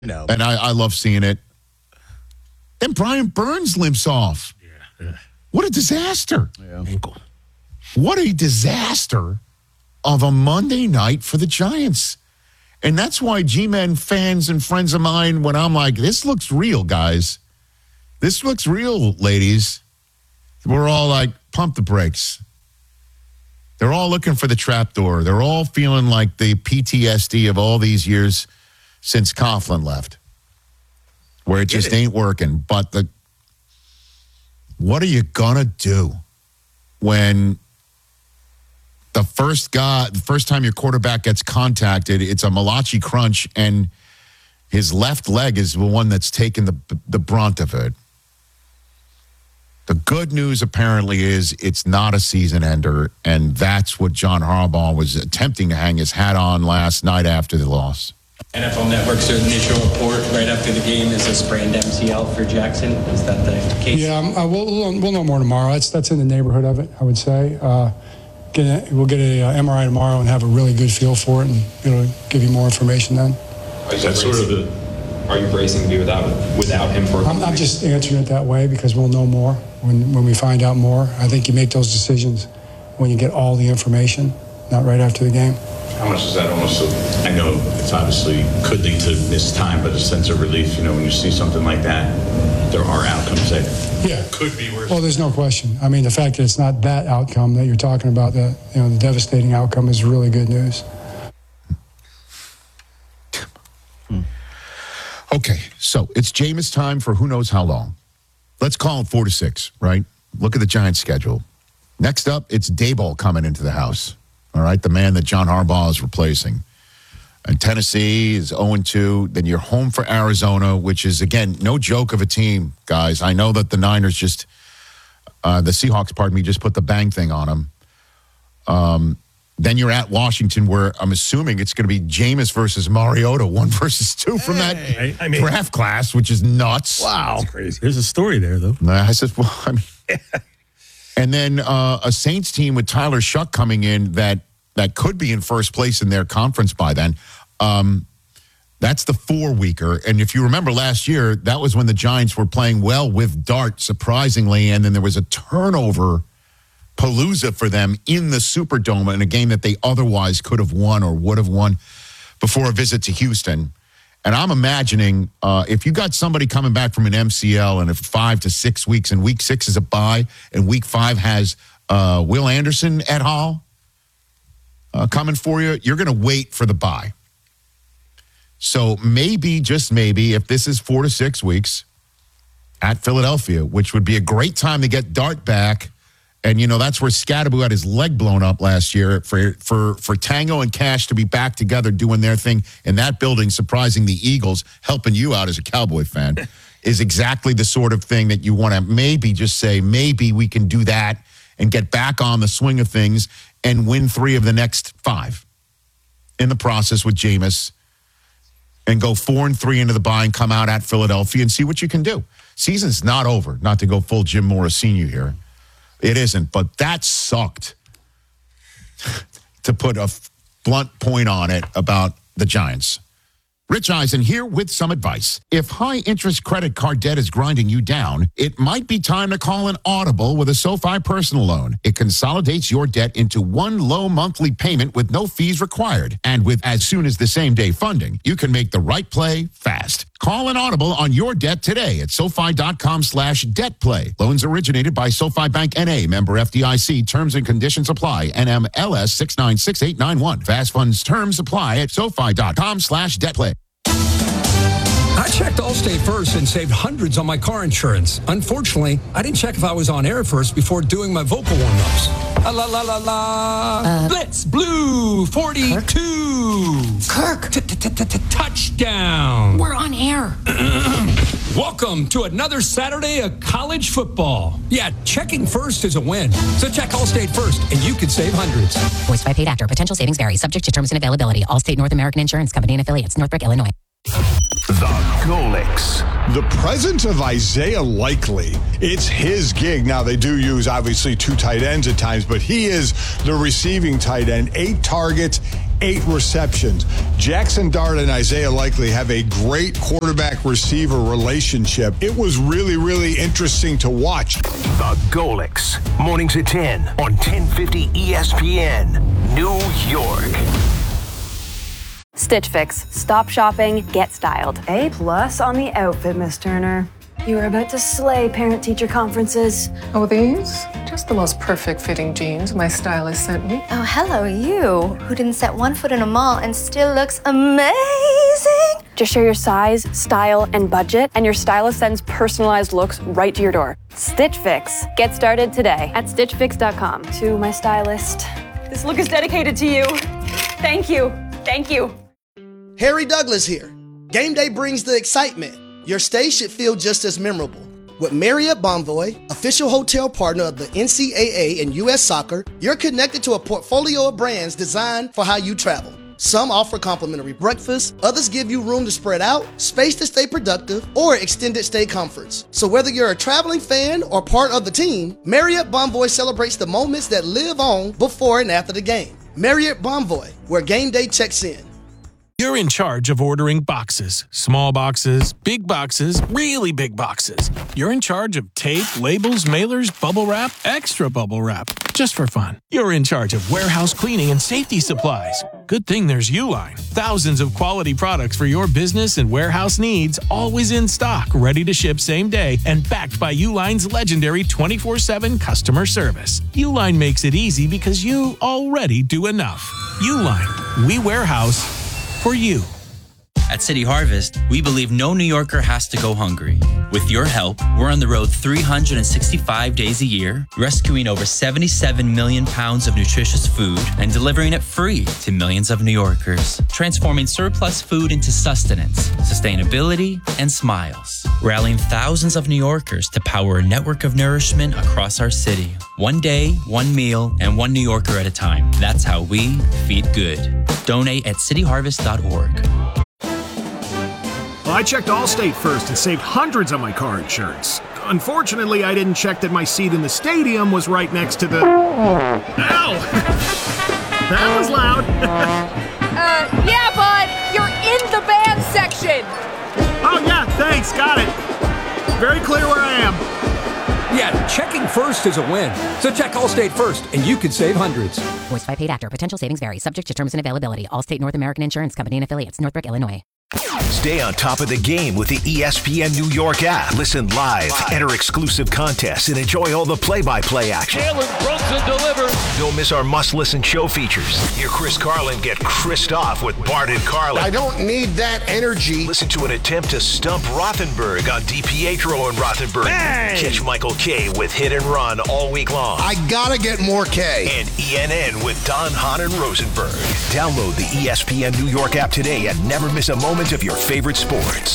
No. And I love seeing it. Then Brian Burns limps off. Yeah. What a disaster. Yeah. What a disaster of a Monday night for the Giants. And that's why G-Men fans and friends of mine, when I'm like, this looks real, guys. This looks real, ladies. We're all like, pump the brakes. They're all looking for the trapdoor. They're all feeling like the PTSD of all these years since Coughlin left, where it just ain't working. But what are you going to do when the first time your quarterback gets contacted, it's a Malachi crunch, and his left leg is the one that's taking the brunt of it? The good news apparently is it's not a season ender, and that's what John Harbaugh was attempting to hang his hat on last night after the loss. NFL Network's initial report right after the game is a sprained MCL for Jackson. Is that the case? Yeah, we'll know more tomorrow. That's in the neighborhood of it, I would say. We'll get a MRI tomorrow and have a really good feel for it, and it'll give you more information then. Are you bracing to be without him for? I'm just answering it that way because we'll know more when we find out more. I think you make those decisions when you get all the information, not right after the game. How much is that almost? I know it's obviously could lead to missed time, but a sense of relief, when you see something like that, there are outcomes that could be worse. Well, there's no question. I mean, the fact that it's not that outcome that you're talking about, the devastating outcome, is really good news. Okay, so it's Jameis time for who knows how long. Let's call it 4 to 6, right? Look at the Giants' schedule. Next up, it's Daboll coming into the house. All right, the man that John Harbaugh is replacing. And Tennessee is 0-2. Then you're home for Arizona, which is, again, no joke of a team, guys. I know that the Niners the Seahawks, just put the bang thing on them. Then you're at Washington, where I'm assuming it's going to be Jameis versus Mariota, 1 versus 2 from that draft class, which is nuts. Wow. That's crazy. There's a story there, though. I said, and then a Saints team with Tyler Shuck coming in that could be in first place in their conference by then. That's the 4-weeker. And if you remember last year, that was when the Giants were playing well with Dart, surprisingly, and then there was a turnover palooza for them in the Superdome in a game that they otherwise could have won or would have won before a visit to Houston. And I'm imagining if you got somebody coming back from an MCL and 5 to 6 weeks, and week 6 is a bye, and week 5 has Will Anderson et al. Coming for you, you're going to wait for the bye. So maybe, just maybe, if this is 4 to 6 weeks at Philadelphia, which would be a great time to get Dart back. And, that's where Scatterbo had his leg blown up last year for Tango and Cash to be back together doing their thing in that building, surprising the Eagles, helping you out as a Cowboy fan, is exactly the sort of thing that you want to maybe just say, maybe we can do that and get back on the swing of things and win 3 of the next 5 in the process with Jameis and go 4-3 into the bye and come out at Philadelphia and see what you can do. Season's not over, not to go full Jim Morris Sr. here. It isn't, but that sucked, to put a blunt point on it, about the Giants. Rich Eisen here with some advice. If high-interest credit card debt is grinding you down, it might be time to call an Audible with a SoFi personal loan. It consolidates your debt into one low monthly payment with no fees required. And with as soon as the same-day funding, you can make the right play fast. Call an Audible on your debt today at SoFi.com/debtplay. Loans originated by SoFi Bank N.A., member FDIC. Terms and conditions apply. NMLS 696891. Fast funds terms apply at SoFi.com/debtplay. I checked Allstate first and saved hundreds on my car insurance. Unfortunately, I didn't check if I was on air first before doing my vocal warm-ups. La la la la. Blitz Blue 42. Kirk. Touchdown. We're on air. Welcome to another Saturday of college football. Yeah, checking first is a win. So check Allstate first and you could save hundreds. Voiced by paid actor. Potential savings vary. Subject to terms and availability. Allstate North American Insurance Company and affiliates. Northbrook, Illinois. The Golix. The presence of Isaiah Likely, it's his gig. Now, they do use, obviously, 2 tight ends at times, but he is the receiving tight end. 8 targets, 8 receptions. Jackson Dart and Isaiah Likely have a great quarterback-receiver relationship. It was really, really interesting to watch. The Golics. Mornings at 10 on 1050 ESPN, New York. Stitch Fix. Stop shopping, get styled. A+ on the outfit, Miss Turner. You are about to slay parent-teacher conferences. Oh, these? Just the most perfect fitting jeans my stylist sent me. Oh, hello, you, who didn't set one foot in a mall and still looks amazing. Just share your size, style, and budget, and your stylist sends personalized looks right to your door. Stitch Fix. Get started today at stitchfix.com. To my stylist, this look is dedicated to you. Thank you. Thank you. Harry Douglas here. Game day brings the excitement. Your stay should feel just as memorable. With Marriott Bonvoy, official hotel partner of the NCAA and U.S. Soccer, you're connected to a portfolio of brands designed for how you travel. Some offer complimentary breakfast, others give you room to spread out, space to stay productive, or extended stay comforts. So whether you're a traveling fan or part of the team, Marriott Bonvoy celebrates the moments that live on before and after the game. Marriott Bonvoy, where game day checks in. You're in charge of ordering boxes. Small boxes, really big boxes. You're in charge of tape, labels, mailers, bubble wrap, extra bubble wrap. Just for fun. You're in charge of warehouse cleaning and safety supplies. Good thing there's Uline. Thousands of quality products for your business and warehouse needs, always in stock, ready to ship same day, and backed by Uline's legendary 24/7 customer service. Uline makes it easy because you already do enough. Uline. We warehouse for you. At City Harvest, we believe no New Yorker has to go hungry. With your help, we're on the road 365 days a year, rescuing over 77 million pounds of nutritious food and delivering it free to millions of New Yorkers, transforming surplus food into sustenance, sustainability, and smiles, rallying thousands of New Yorkers to power a network of nourishment across our city. One day, one meal, and one New Yorker at a time. That's how we feed good. Donate at cityharvest.org. Well, I checked Allstate first and saved hundreds on my car insurance. Unfortunately, I didn't check that my seat in the stadium was right next to the... Ow! That was loud. Yeah, bud! You're in the band section! Oh, yeah, thanks. Got it. Very clear where I am. Yeah, checking first is a win. So check Allstate first, and you could save hundreds. Voiced by paid actor. Potential savings vary. Subject to terms and availability. Allstate North American Insurance Company and affiliates. Northbrook, Illinois. Stay on top of the game with the ESPN New York app. Listen live, enter exclusive contests, and enjoy all the play-by-play action. Jalen Brunson delivers. Don't miss our must-listen show features. Hear Chris Carlin get Chris'd off with Bart and Carlin. I don't need that energy. Listen to an attempt to stump Rothenberg on DiPietro and Rothenberg. Bang! Catch Michael K with Hit and Run all week long. I gotta get more K. And ENN with Don Hahn and Rosenberg. Download the ESPN New York app today and never miss a moment of your favorite sports.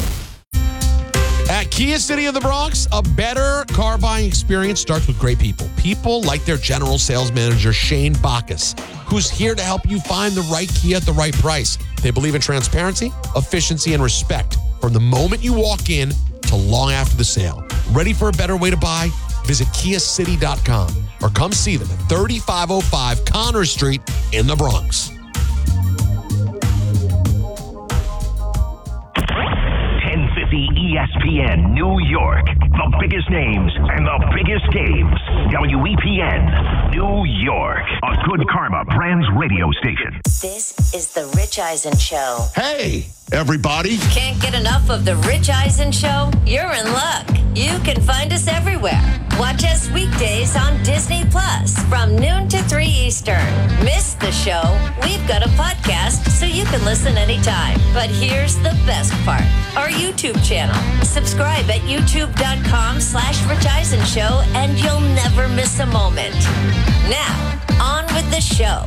At Kia City of the Bronx, a better car buying experience starts with great people. People like their general sales manager, Shane Bacchus, who's here to help you find the right Kia at the right price. They believe in transparency, efficiency, and respect from the moment you walk in to long after the sale. Ready for a better way to buy? Visit KiaCity.com or come see them at 3505 Connors Street in the Bronx. 1050 ESPN New York. The biggest names and the biggest games. WEPN New York. A Good Karma Brands radio station. This is the Rich Eisen Show. Hey, everybody. Can't get enough of the Rich Eisen Show? You're in luck. You can find us everywhere. Watch us weekdays on Disney Plus from noon to 3 Eastern. Miss the show? We've got a podcast so you can listen anytime. But here's the best part. Our YouTube channel. Subscribe at youtube.com/Rich Eisen Show and you'll never miss a moment. Now, on with the show.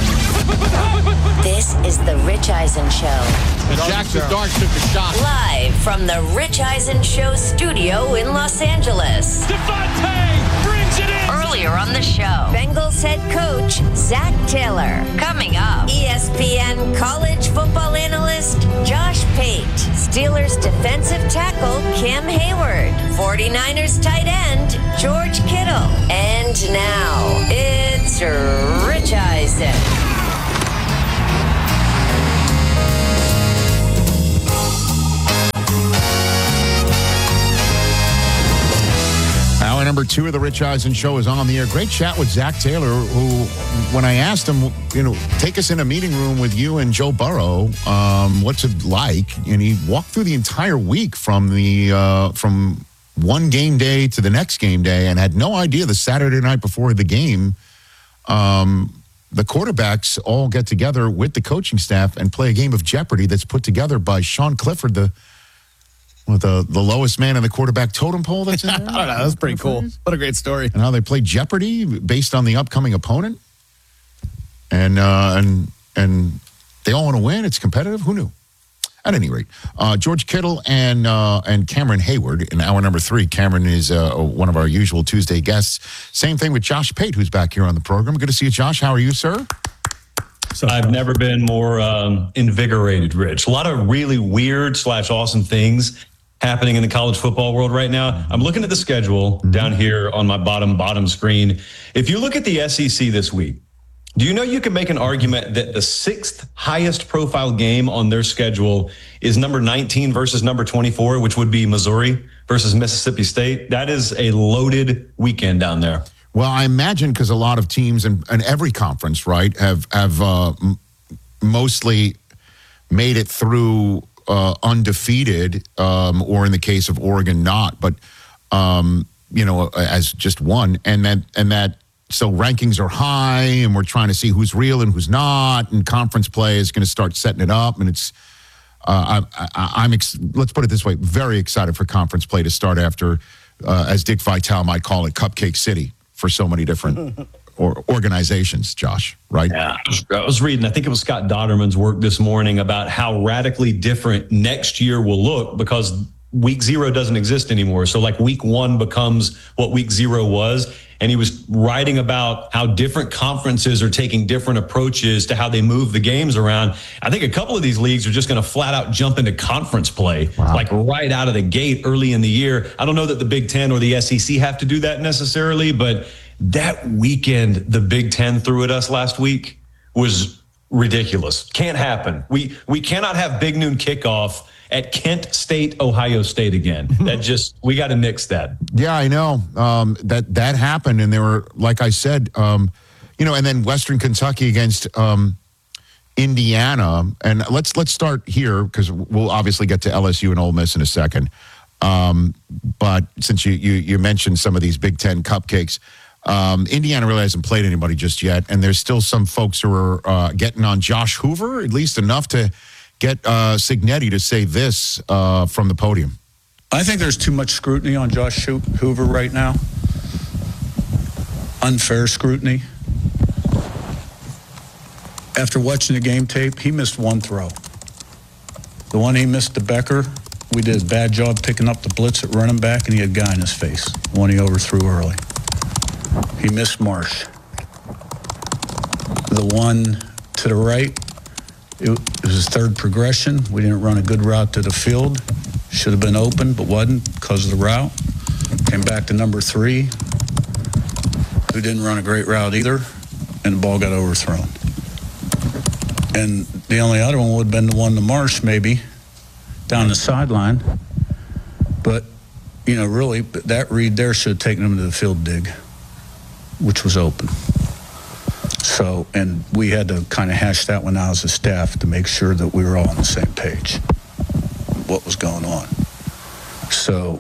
This is the Rich Eisen Show. And Jackson Dart took a shot. Live from the Rich Eisen Show studio in Los Angeles. Devontae brings it in. Earlier on the show, Bengals head coach Zach Taylor. Coming up, ESPN college football analyst Josh Pate. Steelers defensive tackle Cam Hayward. 49ers tight end George Kittle. And now, it's Rich Eisen. number 2 of the Rich Eisen Show is on the air. Great chat with Zach Taylor, who, when I asked him, take us in a meeting room with you and Joe Burrow, what's it like? And he walked through the entire week from one game day to the next game day and had no idea the Saturday night before the game, the quarterbacks all get together with the coaching staff and play a game of Jeopardy that's put together by Sean Clifford, the lowest man in the quarterback totem pole that's in there. I don't know. That's pretty cool. What a great story. And how they play Jeopardy based on the upcoming opponent. And they all want to win. It's competitive. Who knew? At any rate, George Kittle and Cameron Hayward in hour number 3. Cameron is one of our usual Tuesday guests. Same thing with Josh Pate, who's back here on the program. Good to see you, Josh. How are you, sir? I've never been more invigorated, Rich. A lot of really weird / awesome things happening in the college football world right now. I'm looking at the schedule down here on my bottom screen. If you look at the SEC this week, do you know you can make an argument that the 6th highest profile game on their schedule is number 19 versus number 24, which would be Missouri versus Mississippi State? That is a loaded weekend down there. Well, I imagine because a lot of teams in every conference, right, have mostly made it through undefeated, or in the case of Oregon, not, but as just one, and that. So rankings are high, and we're trying to see who's real and who's not, and conference play is going to start setting it up. And it's, let's put it this way, very excited for conference play to start after, as Dick Vitale might call it, Cupcake City for so many different organizations, Josh, right? Yeah, I was reading, I think it was Scott Dodderman's work this morning about how radically different next year will look because week 0 doesn't exist anymore. So like week 1 becomes what week 0 was. And he was writing about how different conferences are taking different approaches to how they move the games around. I think a couple of these leagues are just going to flat out jump into conference play, like right out of the gate early in the year. I don't know that the Big Ten or the SEC have to do that necessarily, but that weekend the Big Ten threw at us last week was ridiculous. Can't happen. We cannot have big noon kickoff at Kent State, Ohio State again. We got to nix that. Yeah, I know. That happened, and they were, like I said, and then Western Kentucky against Indiana. And let's start here because we'll obviously get to LSU and Ole Miss in a second. But since you mentioned some of these Big Ten cupcakes, Indiana really hasn't played anybody just yet, and there's still some folks who are getting on Josh Hoover, at least enough to get Cignetti to say this from the podium. I think there's too much scrutiny on Josh Hoover right now. Unfair scrutiny. After watching the game tape, he missed one throw. The one he missed to Becker, we did a bad job picking up the blitz at running back, and he had a guy in his face. The one he overthrew early. He missed Marsh. The one to the right, it was his 3rd progression. We didn't run a good route to the field. Should have been open, but wasn't because of the route. Came back to number 3, who didn't run a great route either, and the ball got overthrown. And the only other one would have been the one to Marsh, maybe, down the sideline. But, really, that read there should have taken him to the field dig, which was open. So, and we had to kind of hash that one out as a staff to make sure that we were all on the same page, what was going on. So,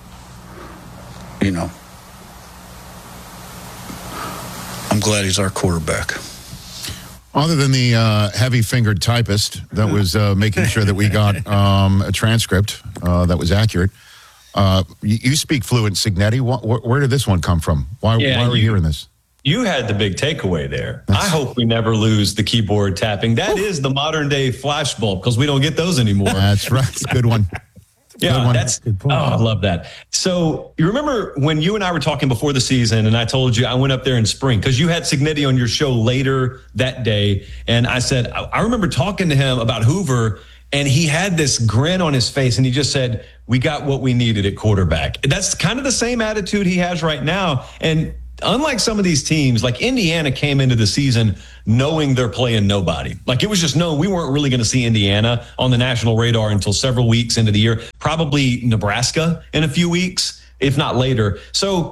I'm glad he's our quarterback. Other than the heavy-fingered typist that was making sure that we got a transcript that was accurate, you speak fluent Cignetti. Where did this one come from? Why are you hearing this? You had the big takeaway there. I hope we never lose the keyboard tapping. That is the modern day flashbulb because we don't get those anymore. That's right. It's a good one. Yeah, that's good point. I love that. So you remember when you and I were talking before the season, and I told you I went up there in spring because you had Cignetti on your show later that day, and I said I remember talking to him about Hoover, and he had this grin on his face, and he just said, "We got what we needed at quarterback." That's kind of the same attitude he has right now, and unlike some of these teams, like Indiana came into the season knowing they're playing nobody. Like it was just known we weren't really going to see Indiana on the national radar until several weeks into the year, probably Nebraska in a few weeks, if not later. So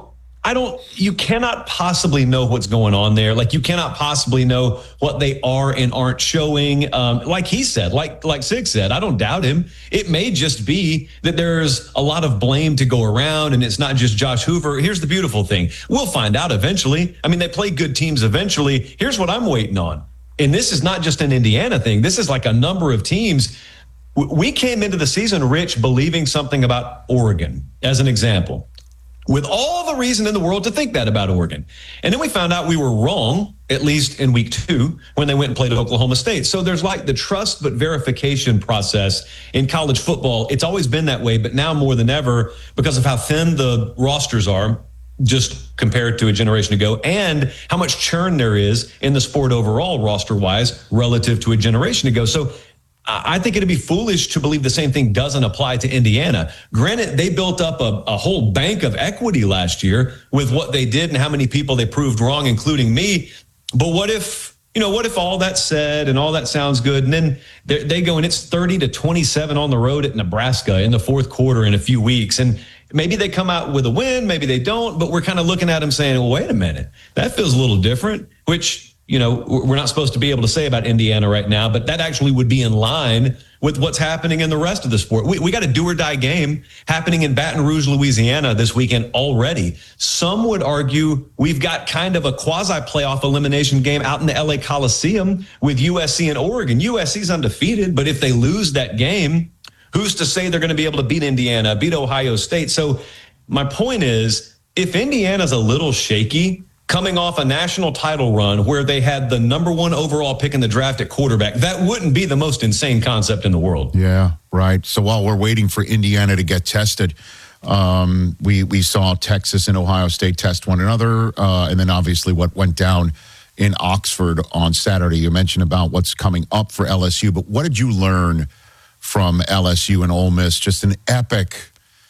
you cannot possibly know what's going on there. Like, you cannot possibly know what they are and aren't showing. Like he said, like Sig said, I don't doubt him. It may just be that there's a lot of blame to go around, and it's not just Josh Hoover. Here's the beautiful thing. We'll find out eventually. I mean, they play good teams eventually. Here's what I'm waiting on. And this is not just an Indiana thing. This is like a number of teams. We came into the season, Rich, believing something about Oregon, as an example, with all the reason in the world to think that about Oregon. And then we found out we were wrong, at least in week 2, when they went and played Oklahoma State. So there's like the trust but verification process in college football. It's always been that way, but now more than ever, because of how thin the rosters are, just compared to a generation ago, and how much churn there is in the sport overall, roster-wise, relative to a generation ago. So I think it'd be foolish to believe the same thing doesn't apply to Indiana. Granted, they built up a whole bank of equity last year with what they did and how many people they proved wrong, including me. But what if all that's said and all that sounds good, and then they go and it's 30-27 on the road at Nebraska in the fourth quarter in a few weeks, and maybe they come out with a win, maybe they don't, but we're kind of looking at them saying, well, wait a minute, that feels a little different, which, we're not supposed to be able to say about Indiana right now, but that actually would be in line with what's happening in the rest of the sport. We got a do or die game happening in Baton Rouge, Louisiana this weekend already. Some would argue we've got kind of a quasi playoff elimination game out in the LA Coliseum with USC and Oregon. USC's undefeated, but if they lose that game, who's to say they're going to be able to beat Indiana, beat Ohio State? So my point is, if Indiana's a little shaky, coming off a national title run where they had the number 1 overall pick in the draft at quarterback, that wouldn't be the most insane concept in the world. Yeah, right. So while we're waiting for Indiana to get tested, we saw Texas and Ohio State test one another, and then obviously what went down in Oxford on Saturday. You mentioned about what's coming up for LSU, but what did you learn from LSU and Ole Miss? Just an epic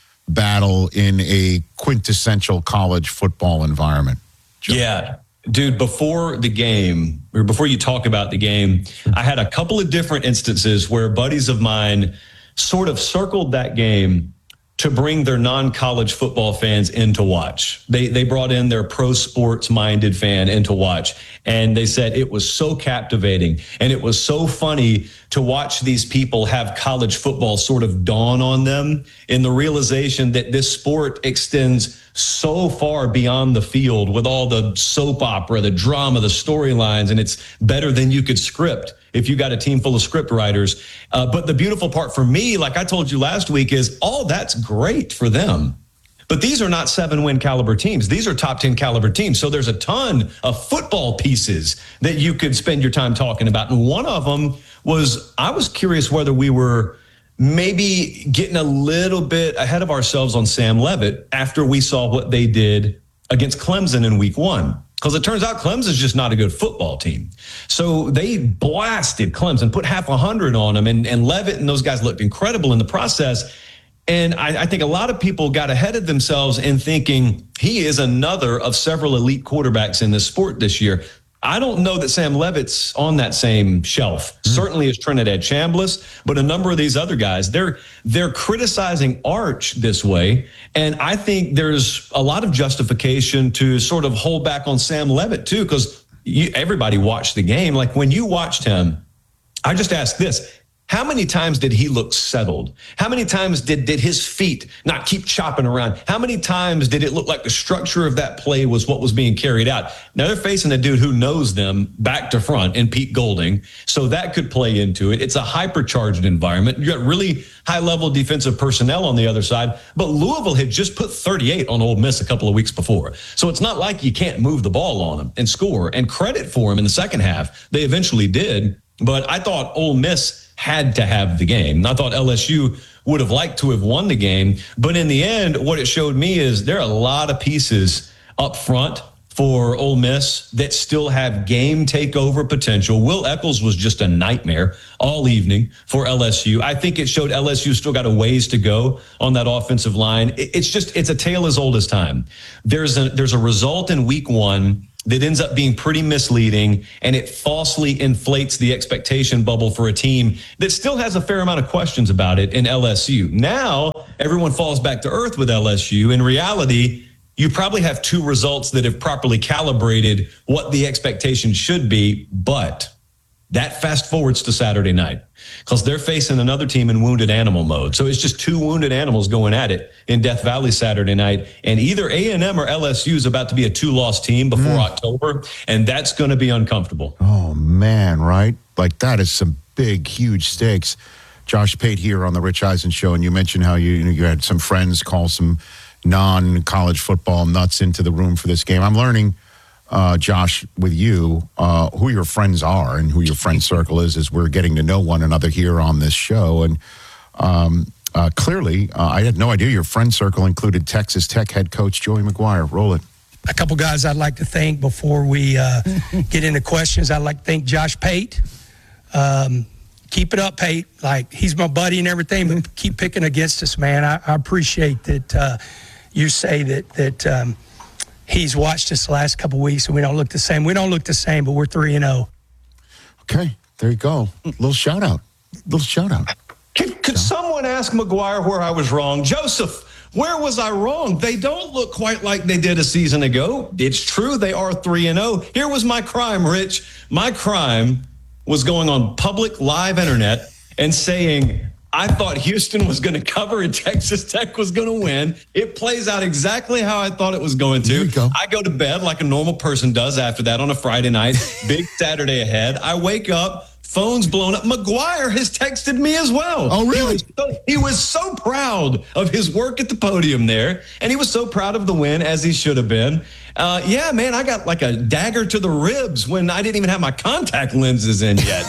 battle in a quintessential college football environment. Yeah, dude, before the game, or before you talk about the game, I had a couple of different instances where buddies of mine sort of circled that game to bring their non-college football fans in to watch. They brought in their pro sports minded fan in to watch. And they said it was so captivating and it was so funny to watch these people have college football sort of dawn on them in the realization that this sport extends so far beyond the field with all the soap opera, the drama, the storylines, and it's better than you could script if you got a team full of script writers. But the beautiful part for me, like I told you last week, is all that's great for them. But these are not 7-win caliber teams. These are top 10 caliber teams. So there's a ton of football pieces that you could spend your time talking about. And one of them was, I was curious whether we were maybe getting a little bit ahead of ourselves on Sam Leavitt after we saw what they did against Clemson in week 1. Because it turns out Clemson's just not a good football team. So they blasted Clemson, put half 100 on them, and Leavitt and those guys looked incredible in the process. And I think a lot of people got ahead of themselves in thinking he is another of several elite quarterbacks in this sport this year. I don't know that Sam Leavitt's on that same shelf. Certainly is Trinidad Chambliss, but a number of these other guys, they're criticizing Arch this way. And I think there's a lot of justification to sort of hold back on Sam Leavitt too, because everybody watched the game. Like when you watched him, I just ask this. How many times did he look settled? How many times did his feet not keep chopping around? How many times did it look like the structure of that play was what was being carried out? Now they're facing a dude who knows them back to front in Pete Golding. So that could play into it. It's a hypercharged environment. You got really high-level defensive personnel on the other side. But Louisville had just put 38 on Ole Miss a couple of weeks before. So it's not like you can't move the ball on them and score. And credit for them in the second half. They eventually did. But I thought Ole Miss had to have the game. I thought LSU would have liked to have won the game. But in the end, what it showed me is there are a lot of pieces up front for Ole Miss that still have game takeover potential. Will Eccles was just a nightmare all evening for LSU. I think it showed LSU still got a ways to go on that offensive line. It's a tale as old as time. There's a result in week 1 that ends up being pretty misleading, and it falsely inflates the expectation bubble for a team that still has a fair amount of questions about it in LSU. Now, everyone falls back to earth with LSU. In reality, you probably have two results that have properly calibrated what the expectation should be, but that fast forwards to Saturday night because they're facing another team in wounded animal mode. So it's just two wounded animals going at it in Death Valley Saturday night. And either A&M or LSU is about to be a 2-loss team before October, and that's going to be uncomfortable. Oh, man, right? Like, that is some big, huge stakes. Josh Pate here on the Rich Eisen Show, and you mentioned how you had some friends call some non-college football nuts into the room for this game. I'm learning, Josh, with you, who your friends are and who your friend circle is as we're getting to know one another here on this show. And clearly, I had no idea your friend circle included Texas Tech head coach Joey McGuire. Roll it. A couple guys I'd like to thank before we get into questions. I'd like to thank Josh Pate. Keep it up, Pate. Like, he's my buddy and everything, but keep picking against us, man. I appreciate that you say that he's watched us the last couple of weeks and we don't look the same. We don't look the same, but we're 3-0. Okay, there you go. Little shout out. Could someone ask McGuire where I was wrong? Joseph, where was I wrong? They don't look quite like they did a season ago. It's true, they are 3-0. Here was my crime, Rich. My crime was going on public live internet and saying, I thought Houston was going to cover and Texas Tech was going to win. It plays out exactly how I thought it was going to. I go to bed like a normal person does after that on a Friday night. Big Saturday ahead. I wake up, phone's blown up. McGuire has texted me as well. Oh, really? He was so proud of his work at the podium there, and he was so proud of the win, as he should have been. Yeah, man, I got like a dagger to the ribs when I didn't even have my contact lenses in yet.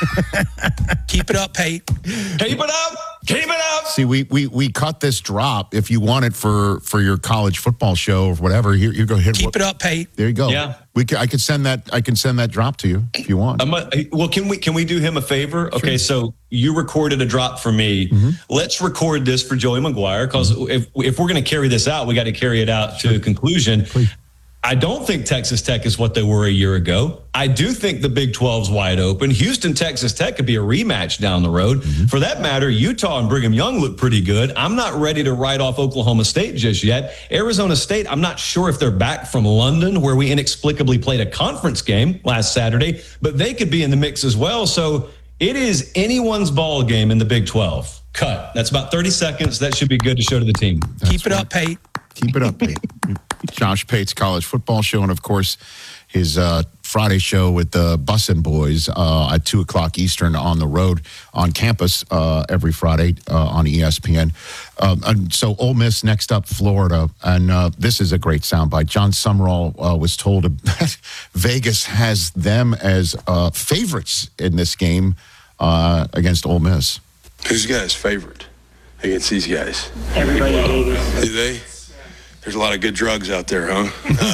Keep it up, Pate. Keep it up. Keep it up. See, we cut this drop. If you want it for your college football show or whatever, here you go. Keep it up, Pate. There you go. Yeah. I could send that drop to you if you want. Well, can we do him a favor? Sure. Okay, so you recorded a drop for me. Mm-hmm. Let's record this for Joey McGuire because if we're going to carry this out, we got to carry it out to conclusion. Please. I don't think Texas Tech is what they were a year ago. I do think the Big 12's wide open. Houston, Texas Tech could be a rematch down the road. Mm-hmm. For that matter, Utah and Brigham Young look pretty good. I'm not ready to write off Oklahoma State just yet. Arizona State, I'm not sure if they're back from London, where we inexplicably played a conference game last Saturday, but they could be in the mix as well. So it is anyone's ball game in the Big 12. Cut. That's about 30 seconds. That should be good to show to the team. Keep it up, Pate. Keep it up, Pate. Josh Pate's college football show, and of course his Friday show with the Bussin' Boys at 2:00 Eastern on the road on campus every Friday on ESPN. And so Ole Miss next up, Florida, and this is a great soundbite. John Summerall was told that Vegas has them as favorites in this game against Ole Miss. Who's the guy's favorite against these guys? Everybody in Vegas. Do they? There's a lot of good drugs out there, huh?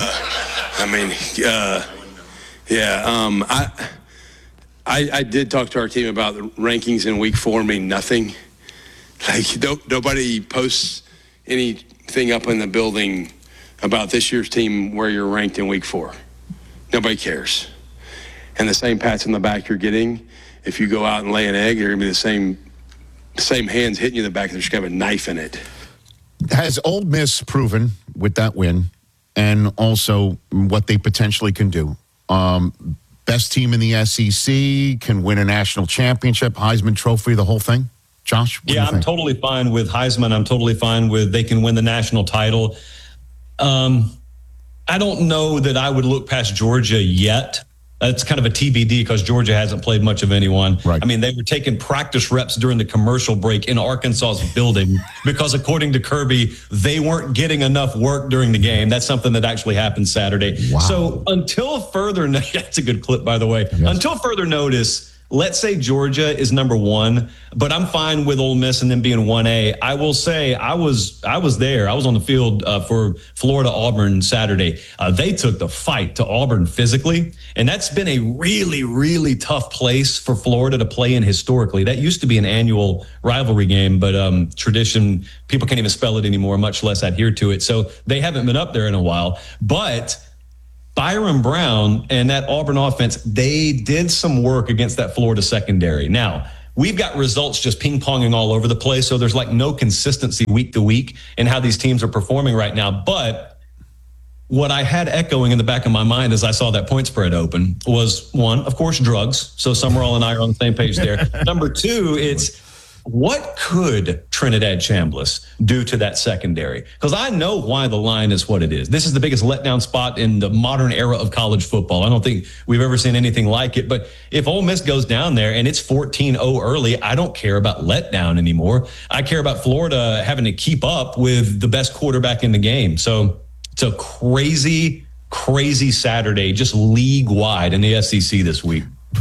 I did talk to our team about the rankings in week 4 mean nothing. Like, nobody posts anything up in the building about this year's team where you're ranked in week 4. Nobody cares. And the same pats on the back you're getting, if you go out and lay an egg, you're going to be the same hands hitting you in the back. There's just going to have a knife in it. Has Ole Miss proven with that win and also what they potentially can do? Best team in the SEC, can win a national championship, Heisman Trophy, the whole thing? Josh? Yeah, I'm totally fine with Heisman. I'm totally fine with they can win the national title. I don't know that I would look past Georgia yet. That's kind of a TBD because Georgia hasn't played much of anyone. Right. I mean, they were taking practice reps during the commercial break in Arkansas's building because, according to Kirby, they weren't getting enough work during the game. That's something that actually happened Saturday. Wow. So until further, that's a good clip, by the way. Yes. Until further notice, let's say Georgia is number 1, but I'm fine with Ole Miss and them being 1A. I will say I was there. I was on the field for Florida-Auburn Saturday. They took the fight to Auburn physically, and that's been a really, really tough place for Florida to play in historically. That used to be an annual rivalry game, but tradition, people can't even spell it anymore, much less adhere to it. So they haven't been up there in a while. But Byron Brown and that Auburn offense, they did some work against that Florida secondary. Now, we've got results just ping-ponging all over the place, so there's like no consistency week to week in how these teams are performing right now. But what I had echoing in the back of my mind as I saw that point spread open was, one, of course, drugs. So Summerall and I are on the same page there. Number two, it's what could Trinidad Chambliss do to that secondary? Because I know why the line is what it is. This is the biggest letdown spot in the modern era of college football. I don't think we've ever seen anything like it. But if Ole Miss goes down there and it's 14-0 early, I don't care about letdown anymore. I care about Florida having to keep up with the best quarterback in the game. So it's a crazy Saturday, just league-wide in the SEC this week.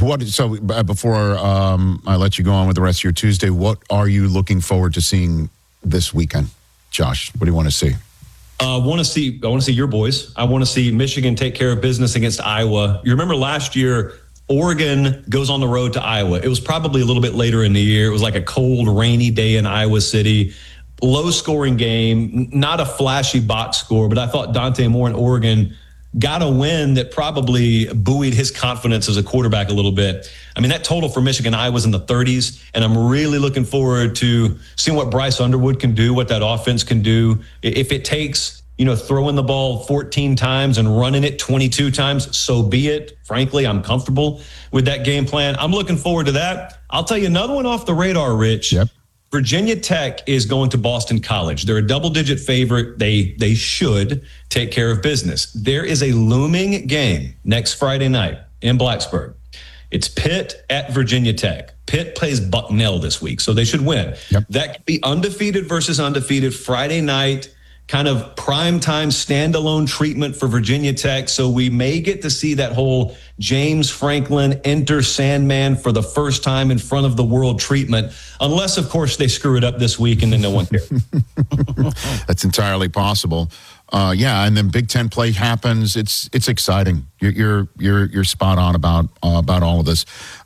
So before I let you go on with the rest of your Tuesday, what are you looking forward to seeing this weekend, Josh? What do you want to see? I want to see your boys. I want to see Michigan take care of business against Iowa. You remember last year, Oregon goes on the road to Iowa. It was probably a little bit later in the year. It was like a cold, rainy day in Iowa City. Low-scoring game, not a flashy box score, but I thought Dante Moore and Oregon got a win that probably buoyed his confidence as a quarterback a little bit. I mean, that total for Michigan, I was in the 30s, and I'm really looking forward to seeing what Bryce Underwood can do, what that offense can do. If it takes, throwing the ball 14 times and running it 22 times, so be it. Frankly, I'm comfortable with that game plan. I'm looking forward to that. I'll tell you another one off the radar, Rich. Yep. Virginia Tech is going to Boston College. They're a double-digit favorite. They should take care of business. There is a looming game next Friday night in Blacksburg. It's Pitt at Virginia Tech. Pitt plays Bucknell this week, so they should win. Yep. That could be undefeated versus undefeated Friday night, kind of primetime standalone treatment for Virginia Tech. So we may get to see that whole James Franklin enter Sandman for the first time in front of the world treatment, unless, of course, they screw it up this week and then no one cares. That's entirely possible. And then Big Ten play happens. It's exciting. You're spot on about all of this.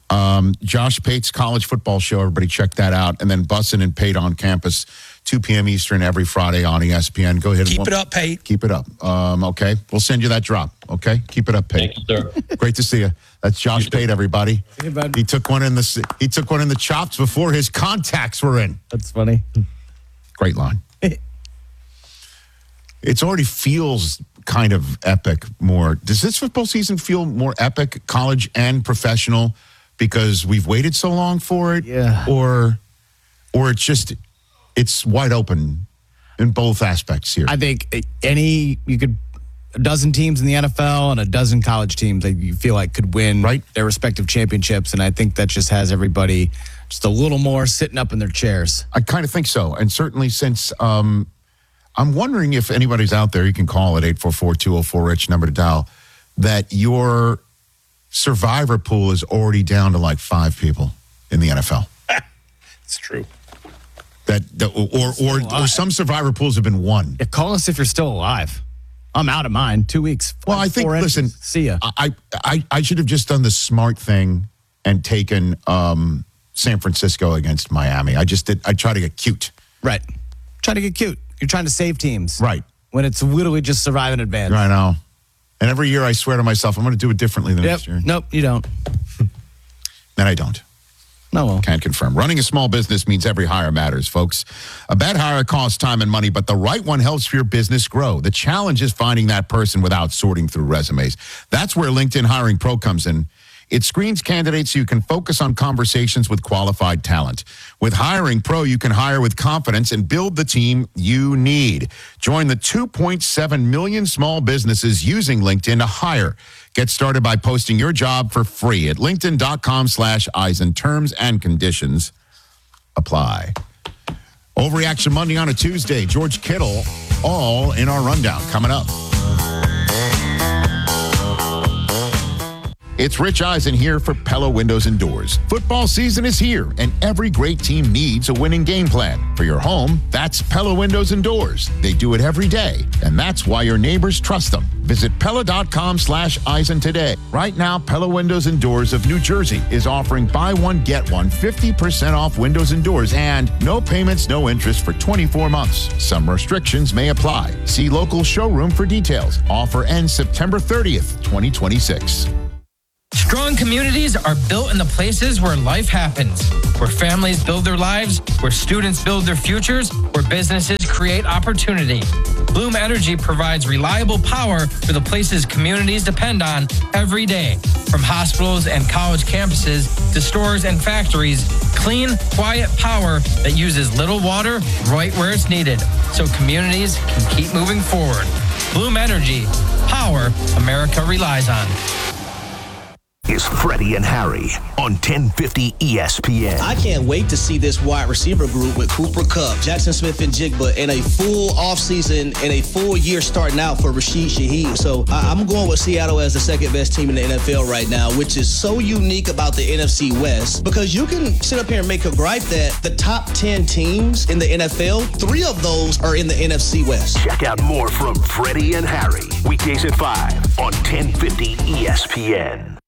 Josh Pate's college football show. Everybody check that out. And then Bussin' and Pate on campus, 2 p.m. Eastern every Friday on ESPN. Go ahead. Keep it up, Pate. Keep it up. Okay. We'll send you that drop. Okay. Keep it up, Pate. Thank you, sir. Great to see you. That's Josh Pate, everybody. Hey, bud. He took one in the chops before his contacts were in. That's funny. Great line. It already feels kind of epic more. Does this football season feel more epic, college and professional, because we've waited so long for it? Yeah. Or it's wide open in both aspects here. I think you could a dozen teams in the NFL and a dozen college teams that you feel like could win their respective championships, and I think that just has everybody just a little more sitting up in their chairs. I kind of think so, and certainly since I'm wondering if anybody's out there, you can call at 844-204-RICH, number to dial, that your survivor pool is already down to like 5 people in the NFL. It's true. Or some survivor pools have been won. Yeah, call us if you're still alive. I'm out of mine. 2 weeks. Well, I think, listen, see ya. I should have just done the smart thing and taken San Francisco against Miami. I try to get cute. Right. Try to get cute. You're trying to save teams. Right. When it's literally just survive in advance. I know. And every year I swear to myself, I'm going to do it differently the next year. Nope, you don't. Then I don't. No, well. Can't confirm. Running a small business means every hire matters, folks. A bad hire costs time and money, but the right one helps your business grow. The challenge is finding that person without sorting through resumes. That's where LinkedIn Hiring Pro comes in. It screens candidates so you can focus on conversations with qualified talent. With Hiring Pro, you can hire with confidence and build the team you need. Join the 2.7 million small businesses using LinkedIn to hire. Get started by posting your job for free at linkedin.com/Eisen. Terms and conditions apply. Overreaction Monday on a Tuesday. George Kittle, all in our rundown. Coming up. It's Rich Eisen here for Pella Windows and Doors. Football season is here, and every great team needs a winning game plan. For your home, that's Pella Windows and Doors. They do it every day, and that's why your neighbors trust them. Visit Pella.com/Eisen today. Right now, Pella Windows and Doors of New Jersey is offering buy one, get one, 50% off windows and doors, and no payments, no interest for 24 months. Some restrictions may apply. See local showroom for details. Offer ends September 30th, 2026. Strong communities are built in the places where life happens, where families build their lives, where students build their futures, where businesses create opportunity. Bloom Energy provides reliable power for the places communities depend on every day. From hospitals and college campuses to stores and factories, clean, quiet power that uses little water right where it's needed so communities can keep moving forward. Bloom Energy, power America relies on. Is Freddie and Harry on 1050 ESPN. I can't wait to see this wide receiver group with Cooper Kupp, Jackson Smith and Jigba in a full offseason and a full year starting out for Rashid Shaheed. So I'm going with Seattle as the second best team in the NFL right now, which is so unique about the NFC West because you can sit up here and make a gripe that the top 10 teams in the NFL, 3 of those are in the NFC West. Check out more from Freddie and Harry weekdays at 5 on 1050 ESPN.